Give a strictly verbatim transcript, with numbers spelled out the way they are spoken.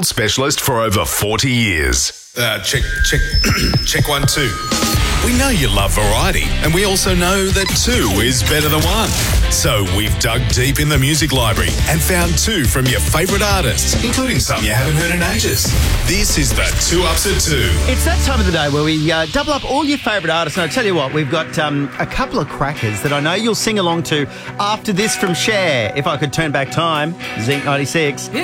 specialist for over forty years. Uh, check, check, check one, two. We know you love variety, and we also know that two is better than one. So we've dug deep in the music library and found two from your favourite artists, including some you haven't heard in ages. This is the Two Ups at Two. It's that time of the day where we uh, double up all your favourite artists. And I tell you what, we've got um, a couple of crackers that I know you'll sing along to after this from Cher. If I Could Turn Back Time, Zinc ninety-six.